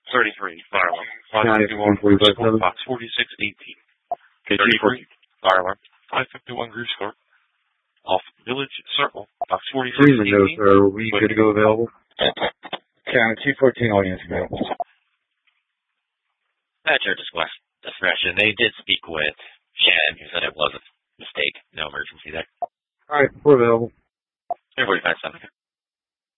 33, fire alarm. County 145-7. Box 4618. Okay, 33, fire alarm. 551 Groove Store. Off Village Circle. Box 4618. Freeman, no, sir. Are we good to go available? County 214, audience available. At your discretion, they did speak with Shannon, who said it was a mistake. No emergency there. All right, we're available. 45-7.